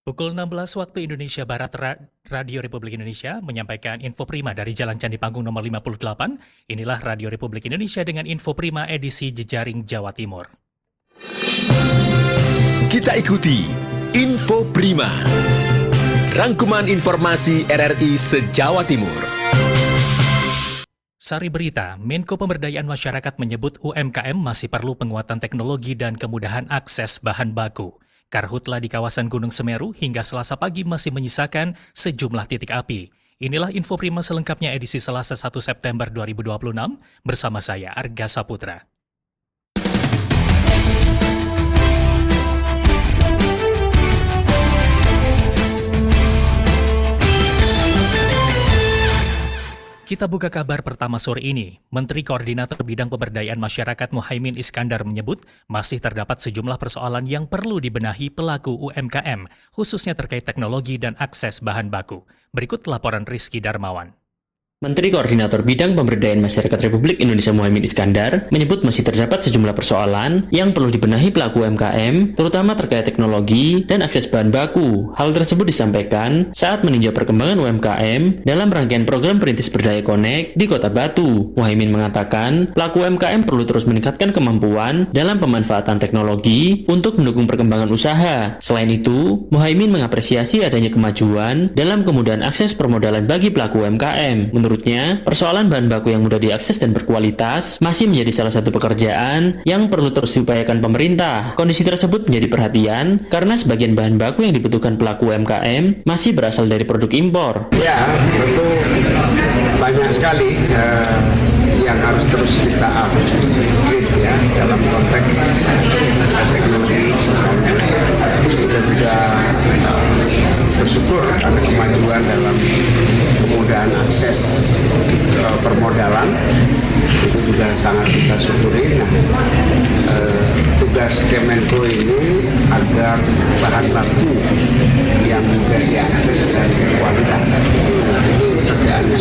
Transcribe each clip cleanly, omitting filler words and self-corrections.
Pukul 16 waktu Indonesia Barat, Radio Republik Indonesia menyampaikan info prima dari Jalan Candi Panggung nomor 58. Inilah Radio Republik Indonesia dengan info prima edisi Jejaring Jawa Timur. Kita ikuti Info Prima, rangkuman informasi RRI se-Jawa Timur. Sari berita, Menko Pemberdayaan Masyarakat menyebut UMKM masih perlu penguatan teknologi dan kemudahan akses bahan baku. Karhutla di kawasan Gunung Semeru hingga Selasa pagi masih menyisakan sejumlah titik api. Inilah info prima selengkapnya edisi Selasa 1 September 2026 bersama saya Arga Saputra. Kita buka kabar pertama sore ini. Menteri Koordinator Bidang Pemberdayaan Masyarakat Muhaimin Iskandar menyebut masih terdapat sejumlah persoalan yang perlu dibenahi pelaku UMKM, khususnya terkait teknologi dan akses bahan baku. Berikut laporan Rizky Darmawan. Menteri Koordinator Bidang Pemberdayaan Masyarakat Republik Indonesia Muhaimin Iskandar menyebut masih terdapat sejumlah persoalan yang perlu dibenahi pelaku UMKM, terutama terkait teknologi dan akses bahan baku. Hal tersebut disampaikan saat meninjau perkembangan UMKM dalam rangkaian program Perintis Berdaya Connect di Kota Batu. Muhaimin mengatakan pelaku UMKM perlu terus meningkatkan kemampuan dalam pemanfaatan teknologi untuk mendukung perkembangan usaha. Selain itu, Muhaimin mengapresiasi adanya kemajuan dalam kemudahan akses permodalan bagi pelaku UMKM. Menurutnya, persoalan bahan baku yang mudah diakses dan berkualitas masih menjadi salah satu pekerjaan yang perlu terus diupayakan pemerintah. Kondisi tersebut menjadi perhatian karena sebagian bahan baku yang dibutuhkan pelaku UMKM masih berasal dari produk impor. Ya, tentu banyak sekali yang harus terus kita upgrade ya dalam konteks teknologi misalnya. Kita juga bersyukur ada kemajuan dalam kemudahan akses permodalan, itu juga sangat kita syukuri. Nah, tugas Kemenko ini agar bahan baku yang mudah diakses dan berkualitas itu pekerjaannya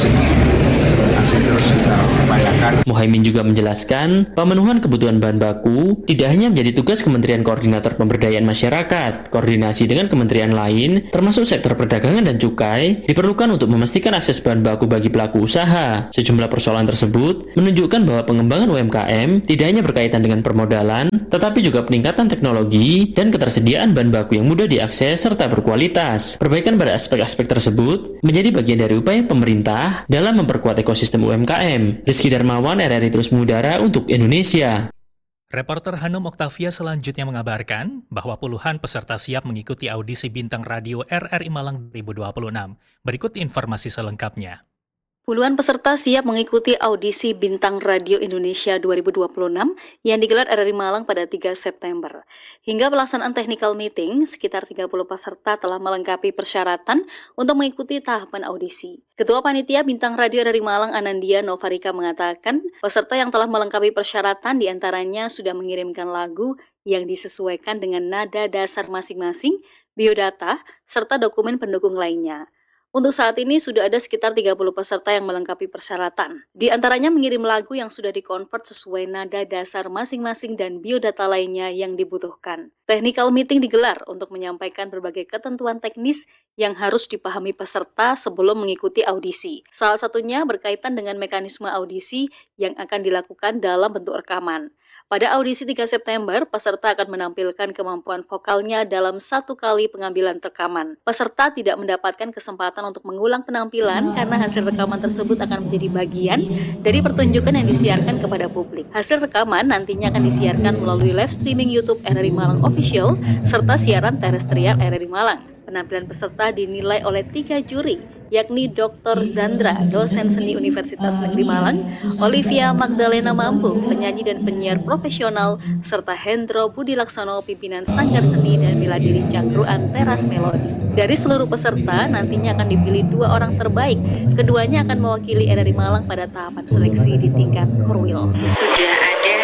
masih terus kita upayakan. Muhaimin juga menjelaskan pemenuhan kebutuhan bahan baku tidak hanya menjadi tugas Kementerian Koordinator Pemberdayaan Masyarakat. Koordinasi dengan kementerian lain, termasuk sektor perdagangan dan cukai, diperlukan untuk memastikan akses bahan baku bagi pelaku usaha. Sejumlah persoalan tersebut menunjukkan bahwa pengembangan UMKM tidak hanya berkaitan dengan permodalan, tetapi juga peningkatan teknologi dan ketersediaan bahan baku yang mudah diakses serta berkualitas. Perbaikan pada aspek-aspek tersebut menjadi bagian dari upaya pemerintah dalam memperkuat ekosistem UMKM. Rizky Darmawan, RRI Terus Mengudara untuk Indonesia. Reporter Hanum Oktavia selanjutnya mengabarkan bahwa puluhan peserta siap mengikuti audisi Bintang Radio RRI Malang 2026. Berikut informasi selengkapnya. Puluhan peserta siap mengikuti audisi Bintang Radio Indonesia 2026 yang digelar RRI Malang pada 3 September. Hingga pelaksanaan technical meeting, sekitar 30 peserta telah melengkapi persyaratan untuk mengikuti tahapan audisi. Ketua Panitia Bintang Radio RRI Malang Anandia Novarika mengatakan, peserta yang telah melengkapi persyaratan diantaranya sudah mengirimkan lagu yang disesuaikan dengan nada dasar masing-masing, biodata, serta dokumen pendukung lainnya. Untuk saat ini sudah ada sekitar 30 peserta yang melengkapi persyaratan. Di antaranya mengirim lagu yang sudah dikonvert sesuai nada dasar masing-masing dan biodata lainnya yang dibutuhkan. Technical meeting digelar untuk menyampaikan berbagai ketentuan teknis yang harus dipahami peserta sebelum mengikuti audisi. Salah satunya berkaitan dengan mekanisme audisi yang akan dilakukan dalam bentuk rekaman. Pada audisi 3 September, peserta akan menampilkan kemampuan vokalnya dalam 1 kali pengambilan rekaman. Peserta tidak mendapatkan kesempatan untuk mengulang penampilan karena hasil rekaman tersebut akan menjadi bagian dari pertunjukan yang disiarkan kepada publik. Hasil rekaman nantinya akan disiarkan melalui live streaming YouTube RRI Malang Official serta siaran terestrial RRI Malang. Penampilan peserta dinilai oleh 3 juri, yakni Dr. Zandra, dosen seni Universitas Negeri Malang, Olivia Magdalena Mampu, penyanyi dan penyiar profesional, serta Hendro Budi Laksono, pimpinan Sanggar Seni dan Bela Diri Cangkruan Teras Melodi. Dari seluruh peserta, nantinya akan dipilih 2 orang terbaik. Keduanya akan mewakili RRI Malang pada tahapan seleksi di tingkat Korwil. Sudah ada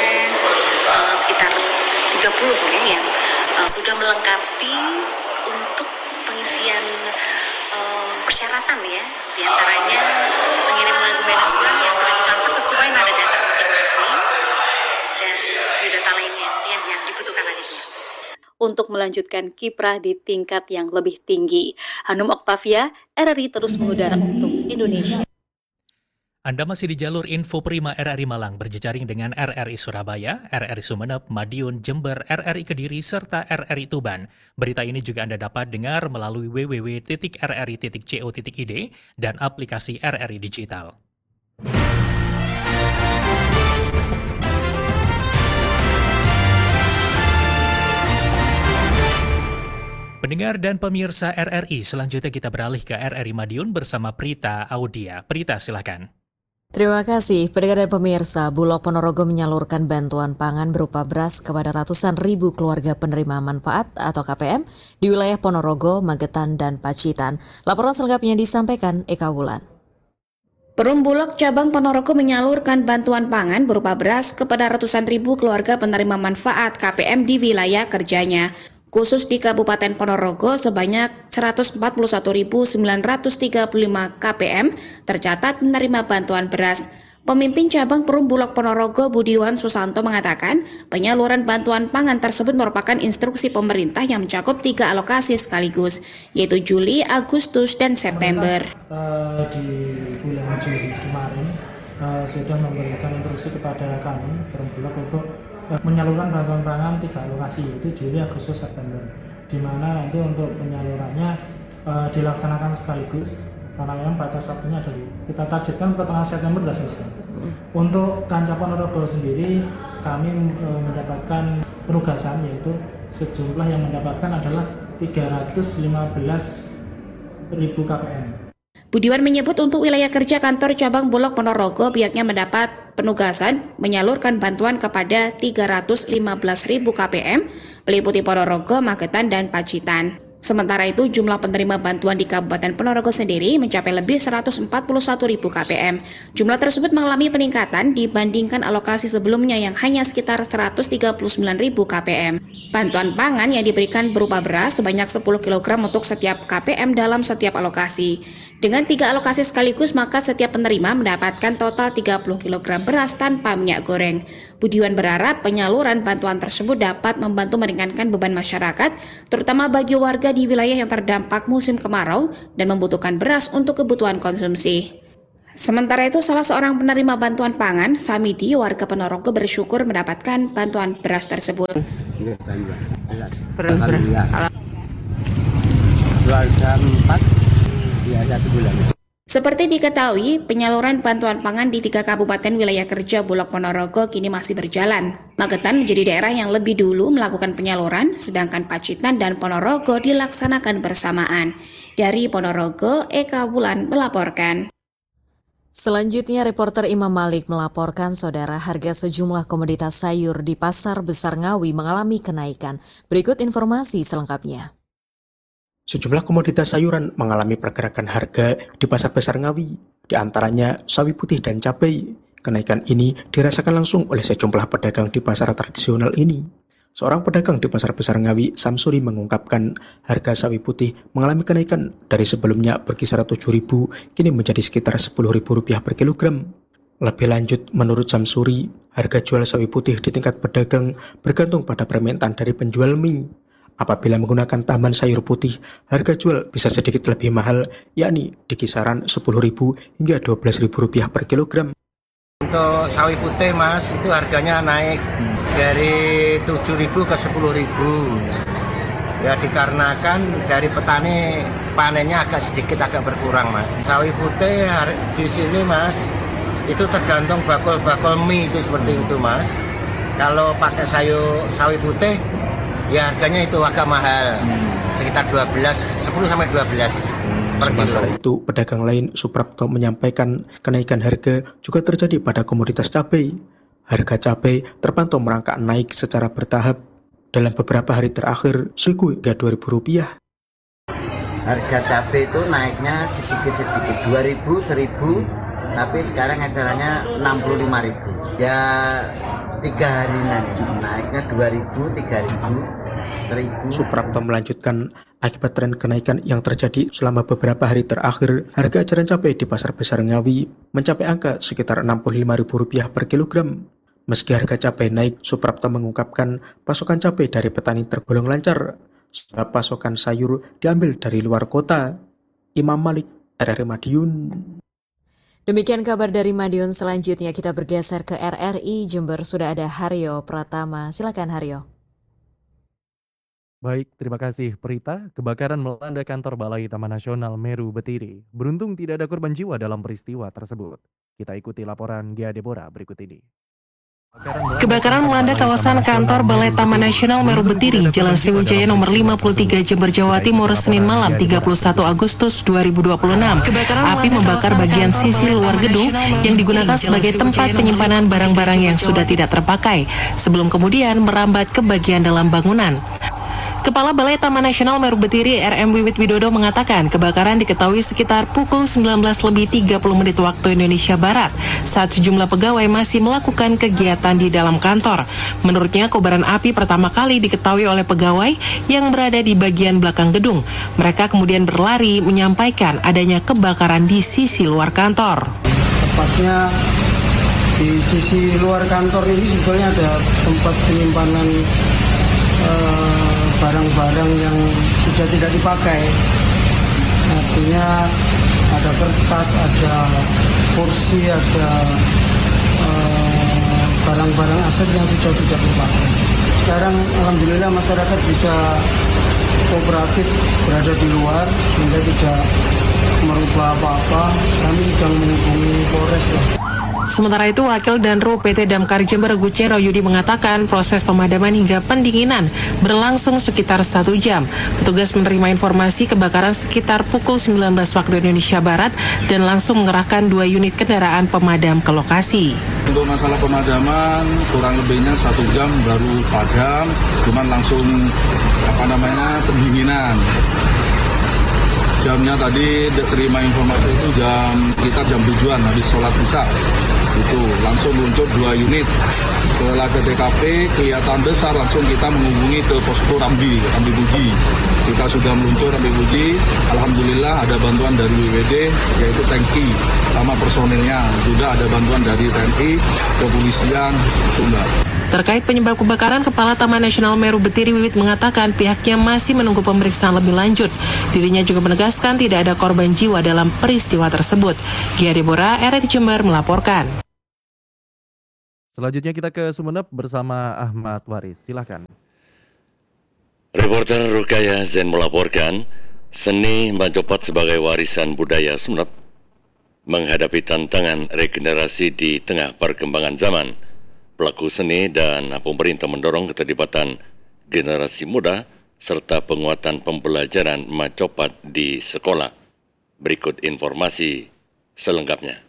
sekitar 30 yang sudah melengkapi untuk pengisian persyaratan ya, diantaranya mengirim lagu manajemen yang sudah dikonvert sesuai nada dasar masing-masing dan biodata lainnya yang dibutuhkan lagi. untuk melanjutkan kiprah di tingkat yang lebih tinggi. Hanum Oktavia, RRI terus mengudara untuk Indonesia. Anda masih di jalur Info Prima RRI Malang berjejaring dengan RRI Surabaya, RRI Sumeneb, Madiun, Jember, RRI Kediri, serta RRI Tuban. Berita ini juga Anda dapat dengar melalui www.rri.co.id dan aplikasi RRI Digital. Pendengar dan pemirsa RRI, selanjutnya kita beralih ke RRI Madiun bersama Prita Audia. Prita, silakan. Terima kasih, pendengar dan pemirsa. Bulog Ponorogo menyalurkan bantuan pangan berupa beras kepada ratusan ribu keluarga penerima manfaat atau KPM di wilayah Ponorogo, Magetan, dan Pacitan. Laporan selengkapnya disampaikan Eka Wulan. Perum Bulog Cabang Ponorogo menyalurkan bantuan pangan berupa beras kepada ratusan ribu keluarga penerima manfaat KPM di wilayah kerjanya. Khusus di Kabupaten Ponorogo sebanyak 141.935 KPM tercatat menerima bantuan beras. Pemimpin cabang Perum Bulog Ponorogo Budiwan Susanto mengatakan penyaluran bantuan pangan tersebut merupakan instruksi pemerintah yang mencakup 3 alokasi sekaligus, yaitu Juli, Agustus, dan September. Di bulan Juli kemarin sudah memberikan instruksi kepada kami Perum Bulog untuk menyalurkan bantuan pangan 3 alokasi, yaitu Juli, Agustus, September, di mana nanti untuk penyalurannya dilaksanakan sekaligus karena memang batas waktunya dari kita targetkan pertengahan September sudah selesai. Untuk Kanca Ponorogo sendiri kami mendapatkan penugasan, yaitu sejumlah yang mendapatkan adalah 315.000 KPM. Budiwan menyebut untuk wilayah kerja kantor cabang Bulog Ponorogo pihaknya mendapat penugasan menyalurkan bantuan kepada 315.000 KPM meliputi Ponorogo, Magetan, dan Pacitan. Sementara itu jumlah penerima bantuan di Kabupaten Ponorogo sendiri mencapai lebih 141.000 KPM. Jumlah tersebut mengalami peningkatan dibandingkan alokasi sebelumnya yang hanya sekitar 139.000 KPM. Bantuan pangan yang diberikan berupa beras sebanyak 10 kg untuk setiap KPM dalam setiap alokasi. Dengan 3 alokasi sekaligus, maka setiap penerima mendapatkan total 30 kg beras tanpa minyak goreng. Budiwan berharap penyaluran bantuan tersebut dapat membantu meringankan beban masyarakat, terutama bagi warga di wilayah yang terdampak musim kemarau dan membutuhkan beras untuk kebutuhan konsumsi. Sementara itu, salah seorang penerima bantuan pangan, Samidi, warga Ponorogo, bersyukur mendapatkan bantuan beras tersebut. Seperti diketahui, penyaluran bantuan pangan di 3 kabupaten wilayah kerja Bulog Ponorogo kini masih berjalan. Magetan menjadi daerah yang lebih dulu melakukan penyaluran, sedangkan Pacitan dan Ponorogo dilaksanakan bersamaan. Dari Ponorogo, Eka Wulan melaporkan. Selanjutnya, reporter Imam Malik melaporkan saudara harga sejumlah komoditas sayur di Pasar Besar Ngawi mengalami kenaikan. Berikut informasi selengkapnya. Sejumlah komoditas sayuran mengalami pergerakan harga di Pasar Besar Ngawi, di antaranya sawi putih dan cabai. Kenaikan ini dirasakan langsung oleh sejumlah pedagang di pasar tradisional ini. Seorang pedagang di Pasar Besar Ngawi, Samsuri, mengungkapkan harga sawi putih mengalami kenaikan dari sebelumnya berkisar 7.000, kini menjadi sekitar Rp10.000 per kilogram. Lebih lanjut, menurut Samsuri, harga jual sawi putih di tingkat pedagang bergantung pada permintaan dari penjual mie. Apabila menggunakan tambahan sayur putih, harga jual bisa sedikit lebih mahal, yakni di kisaran Rp10.000 hingga Rp12.000 per kilogram. Untuk sawi putih, Mas, itu harganya naik dari 7.000 ke 10.000. Ya, dikarenakan dari petani panennya agak berkurang, Mas. Sawi putih di sini, Mas, itu tergantung bakul mie itu seperti itu, Mas. Kalau pakai sawi putih, ya harganya itu agak mahal, sekitar 10 sampai 12 per kilo. Sementara itu, pedagang lain, Suprapto, menyampaikan kenaikan harga juga terjadi pada komoditas cabai. Harga cabai terpantau merangkak naik secara bertahap. Dalam beberapa hari terakhir, suku hingga Rp2.000. Harga cabai itu naiknya sedikit-sedikit, 2.000, 1.000, tapi sekarang acaranya 65.000. Ya 3 hari naiknya 2.000, 3.000. Suprapto melanjutkan, akibat tren kenaikan yang terjadi selama beberapa hari terakhir, harga eceran cabai di Pasar Besar Ngawi mencapai angka sekitar Rp65.000 per kilogram. Meski harga cabai naik, Suprapto mengungkapkan pasokan cabai dari petani tergolong lancar, sebab pasokan sayur diambil dari luar kota. Imam Malik, RRI Madiun. Demikian kabar dari Madiun. Selanjutnya kita bergeser ke RRI Jember. Sudah ada Haryo Pratama. Silakan Haryo. Baik, terima kasih Prita. Kebakaran melanda kantor Balai Taman Nasional Meru Betiri. Beruntung tidak ada korban jiwa dalam peristiwa tersebut. Kita ikuti laporan Gia Deborah berikut ini. Kebakaran melanda kawasan kantor Balai Taman Nasional Meru Betiri, Jalan Sriwijaya nomor 53 Jember, Jawa Timur, Senin malam 31 Agustus 2026. Api membakar bagian sisi luar gedung yang digunakan sebagai tempat penyimpanan barang-barang yang sudah tidak terpakai, sebelum kemudian merambat ke bagian dalam bangunan. Kepala Balai Taman Nasional Meru Betiri RM Wiwit Widodo mengatakan kebakaran diketahui sekitar pukul 19.30 waktu Indonesia Barat saat sejumlah pegawai masih melakukan kegiatan di dalam kantor. Menurutnya kobaran api pertama kali diketahui oleh pegawai yang berada di bagian belakang gedung. Mereka kemudian berlari menyampaikan adanya kebakaran di sisi luar kantor. Tepatnya di sisi luar kantor ini sebetulnya ada tempat penyimpanan barang-barang yang sudah tidak dipakai. Artinya ada kertas, ada kursi, ada barang-barang aset yang sudah tidak dipakai. Sekarang alhamdulillah masyarakat bisa kooperatif berada di luar sehingga tidak merubah apa-apa. Kami sedang menghubungi Polres lah. Sementara itu, Wakil Danru PT Damkar Jember Gucero Yudi mengatakan proses pemadaman hingga pendinginan berlangsung sekitar 1 jam. Petugas menerima informasi kebakaran sekitar pukul 19 waktu Indonesia Barat dan langsung mengerahkan 2 unit kendaraan pemadam ke lokasi. Untuk masalah pemadaman kurang lebihnya 1 jam baru padam, cuman langsung pendinginan. Jamnya tadi terima informasi itu kita jam 7-an habis sholat isya. Itu langsung meluncur 2 unit. Setelah ke TKP kelihatan besar, langsung kita menghubungi ke posko Rambi Buji. Kita sudah meluncur Rambi Buji. Alhamdulillah ada bantuan dari WWD yaitu tangki sama personilnya. Juga ada bantuan dari TNI, kepolisian, Sumbar. Terkait penyebab kebakaran, Kepala Taman Nasional Meru Betiri Wiwit mengatakan pihaknya masih menunggu pemeriksaan lebih lanjut. Dirinya juga menegaskan tidak ada korban jiwa dalam peristiwa tersebut. Gia Deborah, RRI Jember melaporkan. Selanjutnya kita ke Sumeneb bersama Ahmad Waris. Silakan. Reporter Rukaya Zen melaporkan, seni Majapahit sebagai warisan budaya Sumeneb menghadapi tantangan regenerasi di tengah perkembangan zaman. Pelaku seni dan pemerintah mendorong keterlibatan generasi muda serta penguatan pembelajaran Majapahit di sekolah. Berikut informasi selengkapnya.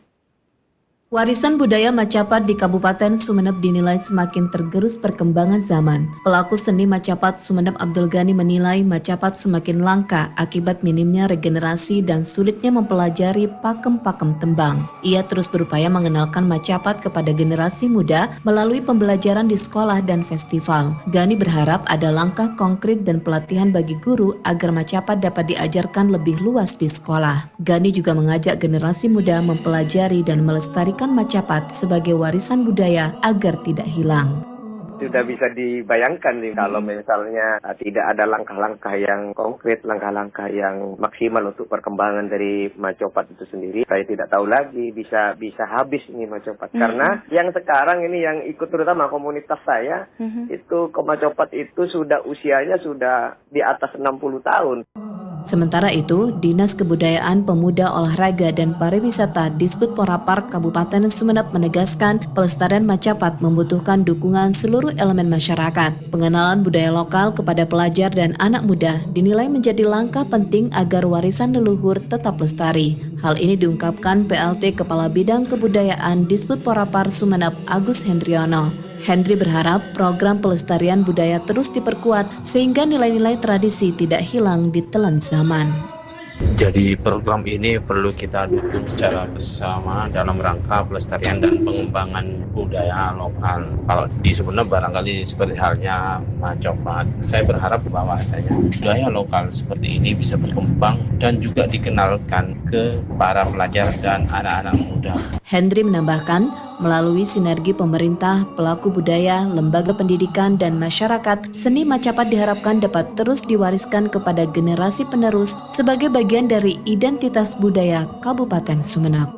Warisan budaya Majapahit di Kabupaten Sumeneb dinilai semakin tergerus perkembangan zaman. Pelaku seni Majapahit Sumeneb Abdul Ghani menilai Majapahit semakin langka akibat minimnya regenerasi dan sulitnya mempelajari pakem-pakem tembang. Ia terus berupaya mengenalkan Majapahit kepada generasi muda melalui pembelajaran di sekolah dan festival. Ghani berharap ada langkah konkret dan pelatihan bagi guru agar Majapahit dapat diajarkan lebih luas di sekolah. Ghani juga mengajak generasi muda mempelajari dan melestarikan Majapahit sebagai warisan budaya agar tidak hilang. Sudah bisa dibayangkan nih kalau misalnya tidak ada langkah-langkah yang konkret, langkah-langkah yang maksimal untuk perkembangan dari Majapahit itu sendiri. Saya tidak tahu lagi bisa habis ini Majapahit. Karena yang sekarang ini yang ikut terutama komunitas saya itu ke Majapahit itu sudah usianya sudah di atas 60 tahun. Sementara itu, Dinas Kebudayaan Pemuda Olahraga dan Pariwisata Disbud Porapar Kabupaten Sumeneb menegaskan pelestarian Majapahit membutuhkan dukungan seluruh elemen masyarakat. Pengenalan budaya lokal kepada pelajar dan anak muda dinilai menjadi langkah penting agar warisan leluhur tetap lestari. Hal ini diungkapkan PLT Kepala Bidang Kebudayaan Disbud Porapar Sumeneb Agus Hendriono. Hendri berharap program pelestarian budaya terus diperkuat sehingga nilai-nilai tradisi tidak hilang ditelan zaman. Jadi program ini perlu kita dukung secara bersama dalam rangka pelestarian dan pengembangan budaya lokal. Kalau di Sumeneb barangkali seperti halnya Majapahit, saya berharap bahwasanya budaya lokal seperti ini bisa berkembang dan juga dikenalkan ke para pelajar dan anak-anak muda. Hendri menambahkan, Melalui sinergi pemerintah, pelaku budaya, lembaga pendidikan, dan masyarakat, seni Macapat diharapkan dapat terus diwariskan kepada generasi penerus sebagai bagian dari identitas budaya Kabupaten Sumeneb.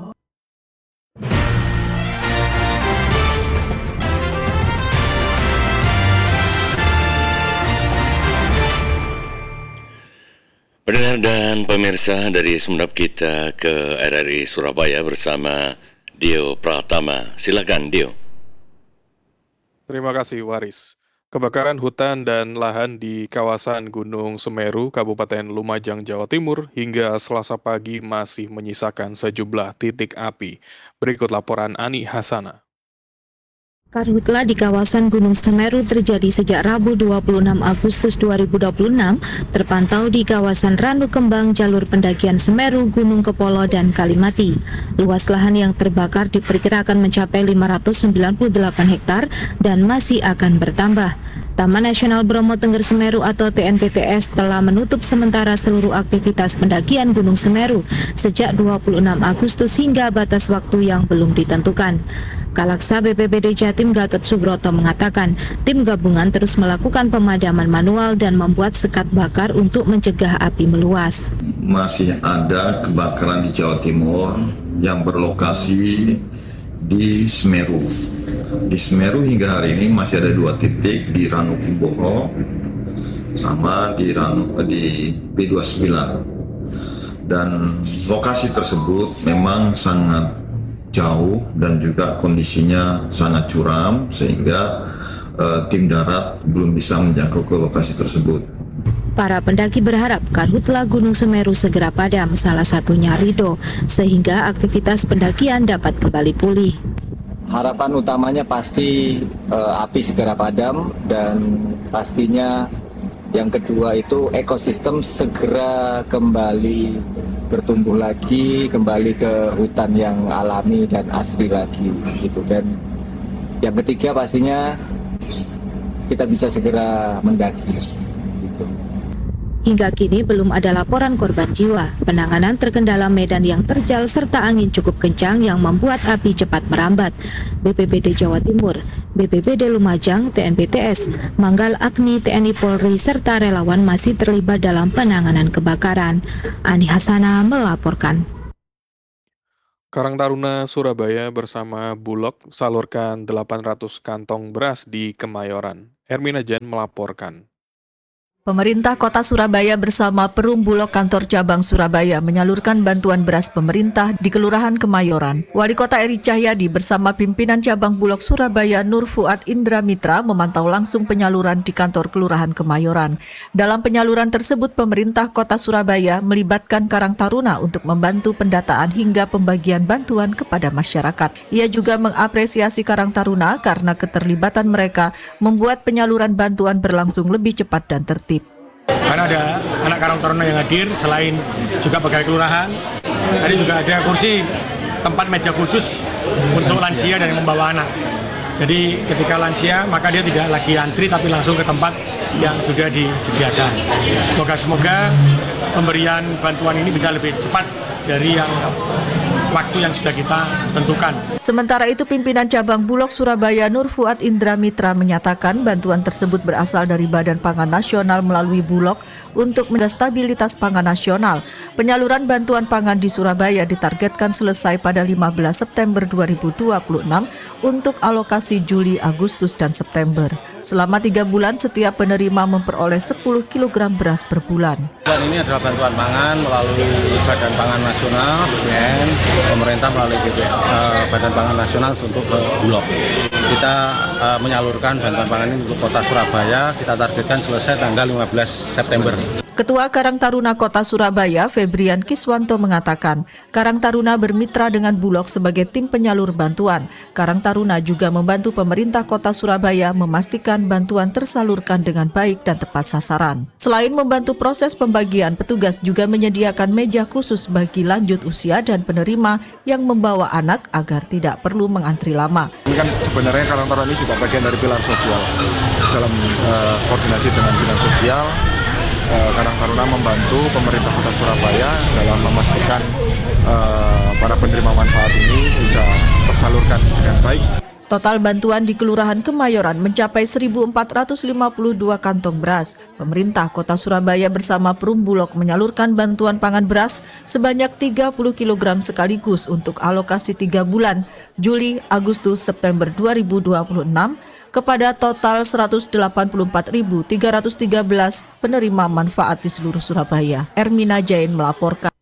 Pendengar dan pemirsa, dari Sumeneb kita ke RRI Surabaya bersama Dio Pratama. Silakan Dio. Terima kasih Waris. Kebakaran hutan dan lahan di kawasan Gunung Semeru, Kabupaten Lumajang, Jawa Timur hingga Selasa pagi masih menyisakan sejumlah titik api. Berikut laporan Ani Hasana. Karhutla di kawasan Gunung Semeru terjadi sejak Rabu 26 Agustus 2026, terpantau di kawasan Ranu Kembang, jalur pendakian Semeru, Gunung Kepolo, dan Kalimati. Luas lahan yang terbakar diperkirakan mencapai 598 hektar dan masih akan bertambah. Taman Nasional Bromo Tengger Semeru atau TNPTS telah menutup sementara seluruh aktivitas pendakian Gunung Semeru sejak 26 Agustus hingga batas waktu yang belum ditentukan. Kalaksa BPBD Jatim Gatot Subroto mengatakan, tim gabungan terus melakukan pemadaman manual dan membuat sekat bakar untuk mencegah api meluas. Masih ada kebakaran di Jawa Timur yang berlokasi di Semeru. Di Semeru hingga hari ini masih ada 2 titik, di Ranu Kuboho sama di P29. Dan lokasi tersebut memang sangat jauh dan juga kondisinya sangat curam sehingga tim darat belum bisa menjangkau ke lokasi tersebut. Para pendaki berharap Karhutla Gunung Semeru segera padam, salah satunya Rido, sehingga aktivitas pendakian dapat kembali pulih. Harapan utamanya pasti api segera padam, dan pastinya yang kedua itu ekosistem segera kembali bertumbuh lagi, kembali ke hutan yang alami dan asri lagi gitu. Dan yang ketiga pastinya kita bisa segera mendaki gitu. Hingga kini belum ada laporan korban jiwa. Penanganan terkendala medan yang terjal serta angin cukup kencang yang membuat api cepat merambat. BPBD Jawa Timur, BPBD Lumajang, TNPTS, Manggal Agni, TNI Polri, serta relawan masih terlibat dalam penanganan kebakaran. Ani Hasana melaporkan. Karang Taruna Surabaya bersama Bulog salurkan 800 kantong beras di Kemayoran. Hermina Jan melaporkan. Pemerintah Kota Surabaya bersama Perum Bulog Kantor Cabang Surabaya menyalurkan bantuan beras pemerintah di Kelurahan Kemayoran. Wali Kota Eri Cahyadi bersama pimpinan Cabang Bulog Surabaya Nur Fuad Indra Mitra memantau langsung penyaluran di kantor Kelurahan Kemayoran. Dalam penyaluran tersebut, pemerintah Kota Surabaya melibatkan Karang Taruna untuk membantu pendataan hingga pembagian bantuan kepada masyarakat. Ia juga mengapresiasi Karang Taruna karena keterlibatan mereka membuat penyaluran bantuan berlangsung lebih cepat dan tertib. Karena ada anak Karang Taruna yang hadir, selain juga pegawai kelurahan, tadi juga ada kursi tempat meja khusus untuk lansia dan yang membawa anak. Jadi ketika lansia maka dia tidak lagi antri tapi langsung ke tempat yang sudah disediakan. Semoga pemberian bantuan ini bisa lebih cepat dari yang waktu yang sudah kita tentukan. Sementara itu, pimpinan Cabang Bulog Surabaya Nur Fuad Indra Mitra menyatakan bantuan tersebut berasal dari Badan Pangan Nasional melalui Bulog untuk menjaga stabilitas pangan nasional. Penyaluran bantuan pangan di Surabaya ditargetkan selesai pada 15 September 2026 untuk alokasi Juli, Agustus, dan September. Selama 3 bulan, setiap penerima memperoleh 10 kg beras per bulan. Ini adalah bantuan pangan melalui Badan Pangan Nasional, BPN, pemerintah melalui Badan Pangan Nasional untuk Bulog. Kita menyalurkan bantuan pangan ini untuk Kota Surabaya, kita targetkan selesai tanggal 15 September. Ketua Karang Taruna Kota Surabaya, Febrian Kiswanto mengatakan, Karang Taruna bermitra dengan Bulog sebagai tim penyalur bantuan. Karang Taruna juga membantu pemerintah Kota Surabaya memastikan bantuan tersalurkan dengan baik dan tepat sasaran. Selain membantu proses pembagian, petugas juga menyediakan meja khusus bagi lanjut usia dan penerima yang membawa anak agar tidak perlu mengantri lama. Ini kan sebenarnya Karang Taruna ini juga bagian dari pilar sosial. Dalam koordinasi dengan dinas sosial, Karang Taruna membantu pemerintah Kota Surabaya dalam memastikan para penerima manfaat ini bisa tersalurkan dengan baik. Total bantuan di Kelurahan Kemayoran mencapai 1.452 kantong beras. Pemerintah Kota Surabaya bersama Perum Bulog menyalurkan bantuan pangan beras sebanyak 30 kg sekaligus untuk alokasi 3 bulan, Juli, Agustus, September 2026, kepada total 184.313 penerima manfaat di seluruh Surabaya. Ermina Jain melaporkan.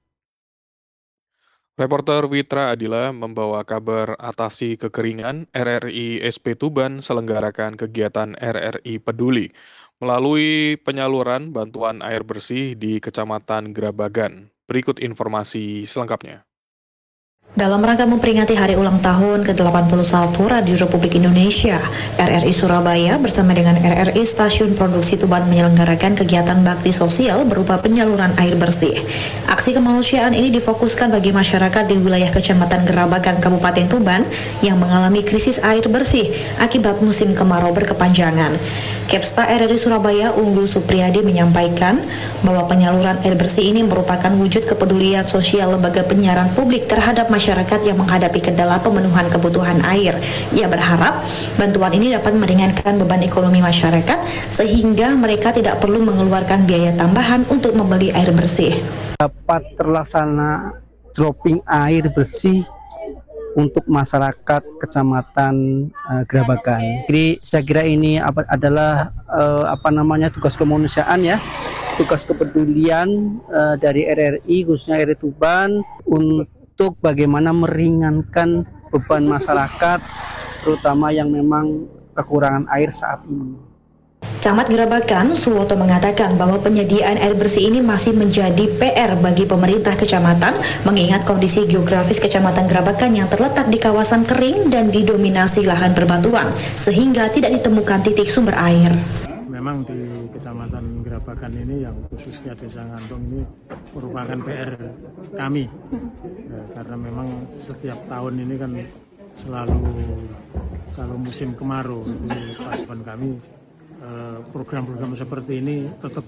Reporter Witra Adila membawa kabar atasi kekeringan. RRI SP Tuban selenggarakan kegiatan RRI Peduli melalui penyaluran bantuan air bersih di Kecamatan Grabagan. Berikut informasi selengkapnya. Dalam rangka memperingati hari ulang tahun ke-81 Radio Republik Indonesia, RRI Surabaya bersama dengan RRI Stasiun Produksi Tuban menyelenggarakan kegiatan bakti sosial berupa penyaluran air bersih. Aksi kemanusiaan ini difokuskan bagi masyarakat di wilayah Kecamatan Grabagan, Kabupaten Tuban yang mengalami krisis air bersih akibat musim kemarau berkepanjangan. Kepsta RRI Surabaya Unggul Supriyadi menyampaikan bahwa penyaluran air bersih ini merupakan wujud kepedulian sosial lembaga penyiaran publik terhadap masyarakat yang menghadapi kendala pemenuhan kebutuhan air. Ia berharap bantuan ini dapat meringankan beban ekonomi masyarakat sehingga mereka tidak perlu mengeluarkan biaya tambahan untuk membeli air bersih. Dapat terlaksana dropping air bersih untuk masyarakat Kecamatan Grabagan. Jadi saya kira ini adalah tugas kemanusiaan ya, tugas kepedulian dari RRI khususnya RRI Tuban untuk bagaimana meringankan beban masyarakat terutama yang memang kekurangan air saat ini. Camat Grabagan, Suwoto mengatakan bahwa penyediaan air bersih ini masih menjadi PR bagi pemerintah kecamatan mengingat kondisi geografis Kecamatan Grabagan yang terletak di kawasan kering dan didominasi lahan berbatuan sehingga tidak ditemukan titik sumber air. Memang di Kecamatan Grabagan ini yang khususnya Desa Ngantong ini merupakan PR kami karena memang setiap tahun ini kan selalu kalau musim kemarau di pasukan kami program-program seperti ini tetap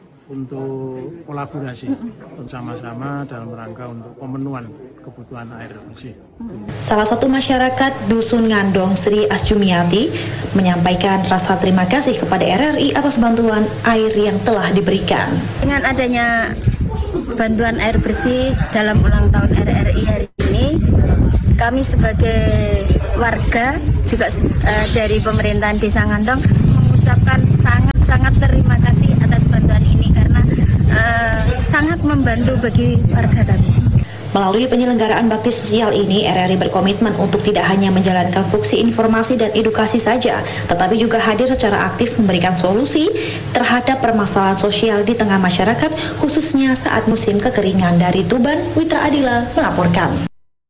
untuk kolaborasi bersama-sama dalam rangka untuk pemenuhan kebutuhan air bersih. Salah satu masyarakat Dusun Ngandong Sri Asjumiati menyampaikan rasa terima kasih kepada RRI atas bantuan air yang telah diberikan. Dengan adanya bantuan air bersih dalam ulang tahun RRI hari ini, kami sebagai warga juga dari pemerintahan Desa Ngantong mengucapkan sangat terima kasih atas bantuan ini karena sangat membantu bagi warga kami. Melalui penyelenggaraan bakti sosial ini, RRI berkomitmen untuk tidak hanya menjalankan fungsi informasi dan edukasi saja, tetapi juga hadir secara aktif memberikan solusi terhadap permasalahan sosial di tengah masyarakat, khususnya saat musim kekeringan. Dari Tuban, Witra Adila melaporkan.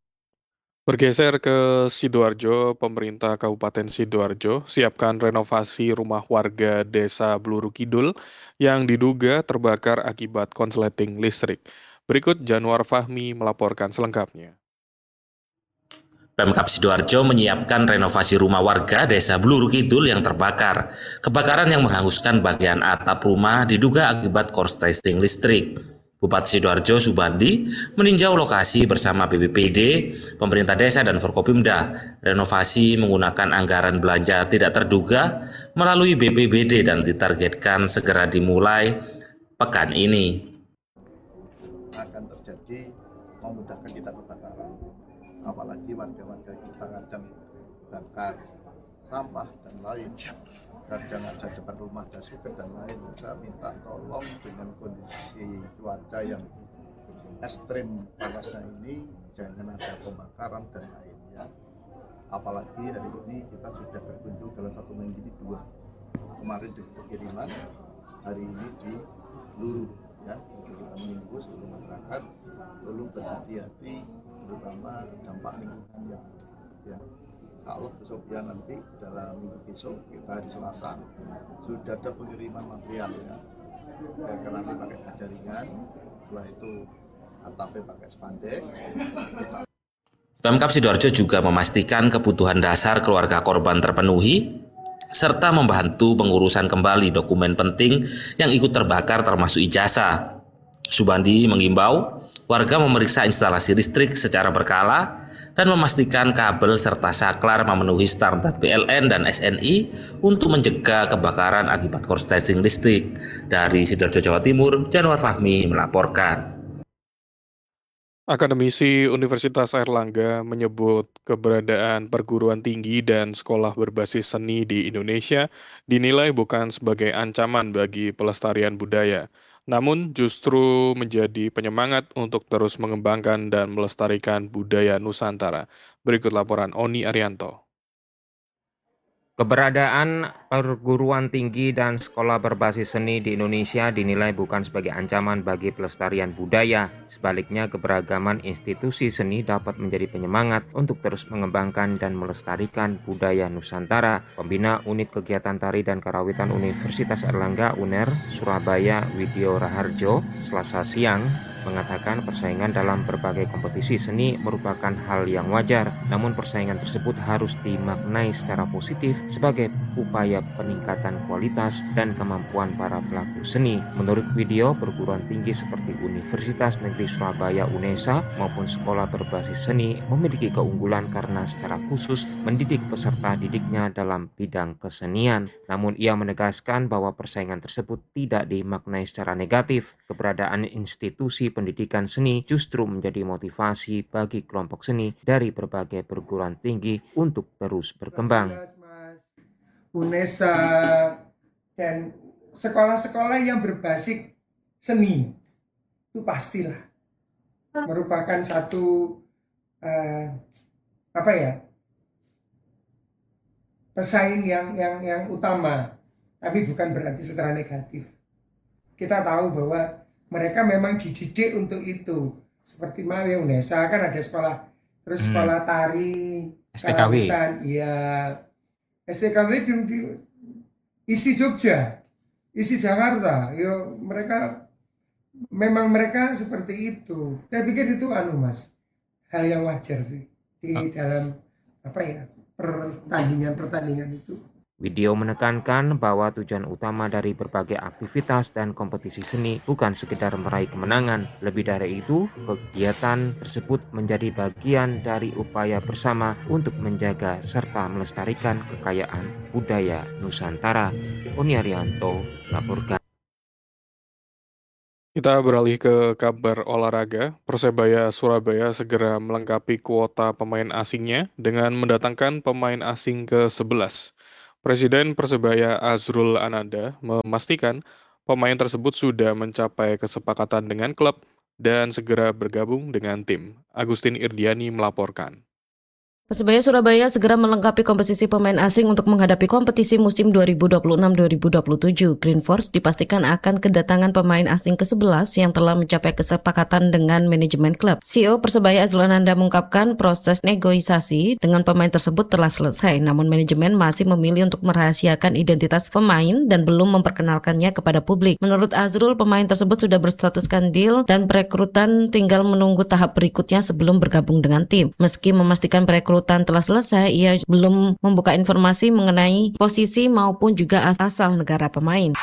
Bergeser ke Sidoarjo, pemerintah Kabupaten Sidoarjo siapkan renovasi rumah warga Desa Bluru Kidul yang diduga terbakar akibat konsleting listrik. Berikut Januar Fahmi melaporkan selengkapnya. Pemkab Sidoarjo menyiapkan renovasi rumah warga Desa Bluru Kidul yang terbakar. Kebakaran yang menghanguskan bagian atap rumah diduga akibat korsleting listrik. Bupati Sidoarjo Subandi meninjau lokasi bersama BPBD, pemerintah desa dan Forkopimda. Renovasi menggunakan anggaran belanja tidak terduga melalui BPBD dan ditargetkan segera dimulai pekan ini. Akan terjadi memudahkan kita kebakaran, apalagi warga-warga kita kadang bakar sampah dan lain, kadang ada depan rumah ada suket dan lain. Saya minta tolong dengan kondisi cuaca yang ekstrim panasnya ini jangan ada pembakaran dan lainnya. Apalagi hari ini kita sudah berkunjung dalam satu minggu ini 2. Kemarin di Kiriman, hari ini di Bluru. Ya, kita mengimbau seluruh masyarakat tolong berhati-hati terutama dampak lingkungan yang ya. Kalau besok ya nanti dalam minggu besok kita hari Selasa sudah ada pengiriman material ya. Karena nanti pakai jaringan, setelah itu atapnya pakai spandek. Pemkab Sidoarjo juga memastikan kebutuhan dasar keluarga korban terpenuhi serta membantu pengurusan kembali dokumen penting yang ikut terbakar termasuk ijazah. Subandi mengimbau warga memeriksa instalasi listrik secara berkala dan memastikan kabel serta saklar memenuhi standar PLN dan SNI untuk mencegah kebakaran akibat korsleting listrik. Dari Sidoarjo, Jawa Timur, Januar Fahmi melaporkan. Akademisi Universitas Airlangga menyebut keberadaan perguruan tinggi dan sekolah berbasis seni di Indonesia dinilai bukan sebagai ancaman bagi pelestarian budaya, namun justru menjadi penyemangat untuk terus mengembangkan dan melestarikan budaya Nusantara. Berikut laporan Oni Arianto. Keberadaan perguruan tinggi dan sekolah berbasis seni di Indonesia dinilai bukan sebagai ancaman bagi pelestarian budaya. Sebaliknya, keberagaman institusi seni dapat menjadi penyemangat untuk terus mengembangkan dan melestarikan budaya Nusantara. Pembina Unit Kegiatan Tari dan Karawitan Universitas Airlangga UNER Surabaya, Widyo Raharjo, Selasa siang mengatakan persaingan dalam berbagai kompetisi seni merupakan hal yang wajar, namun persaingan tersebut harus dimaknai secara positif sebagai upaya peningkatan kualitas dan kemampuan para pelaku seni. Menurut Widyo, perguruan tinggi seperti Universitas Negeri Surabaya UNESA maupun sekolah berbasis seni memiliki keunggulan karena secara khusus mendidik peserta didiknya dalam bidang kesenian. Namun ia menegaskan bahwa persaingan tersebut tidak dimaknai secara negatif. Keberadaan institusi pendidikan seni justru menjadi motivasi bagi kelompok seni dari berbagai perguruan tinggi untuk terus berkembang. UNESA dan sekolah-sekolah yang berbasis seni itu pastilah merupakan satu pesaing yang utama, tapi bukan berarti secara negatif. Kita tahu bahwa mereka memang dididik untuk itu. Seperti Mawi UNESA kan ada sekolah, terus sekolah tari, STKW. Iya. STKW di isi Jogja, isi Jakarta. Yo mereka seperti itu. Saya pikir itu Mas, hal yang wajar sih di dalam pertandingan itu. Widyo menekankan bahwa tujuan utama dari berbagai aktivitas dan kompetisi seni bukan sekedar meraih kemenangan. Lebih dari itu, kegiatan tersebut menjadi bagian dari upaya bersama untuk menjaga serta melestarikan kekayaan budaya Nusantara. Oni Arianto melaporkan. Kita beralih ke kabar olahraga. Persebaya Surabaya segera melengkapi kuota pemain asingnya dengan mendatangkan pemain asing ke-11. Presiden Persebaya Azrul Ananda memastikan pemain tersebut sudah mencapai kesepakatan dengan klub dan segera bergabung dengan tim. Agustin Irdiani melaporkan. Persebaya Surabaya segera melengkapi komposisi pemain asing untuk menghadapi kompetisi musim 2026-2027. Green Force dipastikan akan kedatangan pemain asing ke-11 yang telah mencapai kesepakatan dengan manajemen klub. CEO Persebaya Azrul Ananda mengungkapkan proses negosiasi dengan pemain tersebut telah selesai, namun manajemen masih memilih untuk merahasiakan identitas pemain dan belum memperkenalkannya kepada publik. Menurut Azrul, pemain tersebut sudah berstatuskan deal dan perekrutan tinggal menunggu tahap berikutnya sebelum bergabung dengan tim. Meski memastikan perekrutan telah selesai, ia belum membuka informasi mengenai posisi maupun juga asal negara pemain.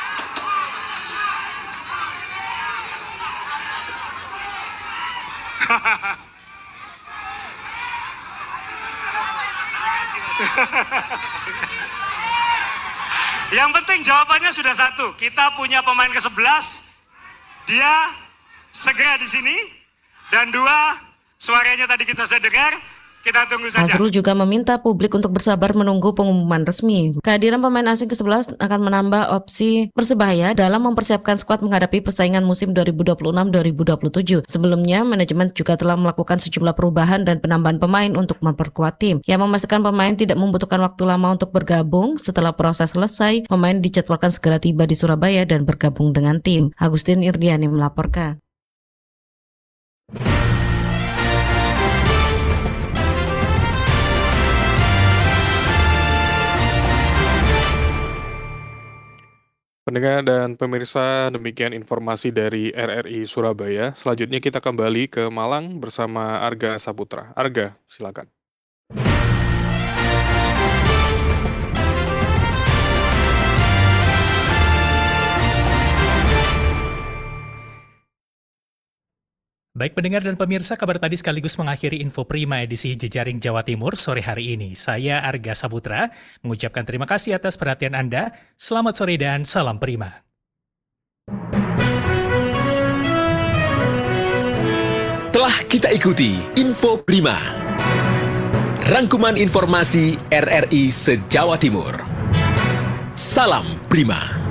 Yang penting jawabannya sudah satu. Kita punya pemain ke-11, dia segera di sini, dan dua, suaranya tadi kita sudah dengar. Kita tunggu saja. Azrul juga meminta publik untuk bersabar menunggu pengumuman resmi. Kehadiran pemain asing ke-11 akan menambah opsi Persebaya dalam mempersiapkan skuad menghadapi persaingan musim 2026-2027. Sebelumnya, manajemen juga telah melakukan sejumlah perubahan dan penambahan pemain untuk memperkuat tim. Yang memastikan pemain tidak membutuhkan waktu lama untuk bergabung. Setelah proses selesai, pemain dijadwalkan segera tiba di Surabaya dan bergabung dengan tim. Agustin Irdiani melaporkan. Pendengar dan pemirsa, demikian informasi dari RRI Surabaya. Selanjutnya kita kembali ke Malang bersama Arga Saputra. Arga, silakan. Baik pendengar dan pemirsa, kabar tadi sekaligus mengakhiri Info Prima edisi Jejaring Jawa Timur sore hari ini. Saya Arga Saputra mengucapkan terima kasih atas perhatian Anda. Selamat sore dan salam Prima. Telah kita ikuti Info Prima, rangkuman informasi RRI se-Jawa Timur. Salam Prima.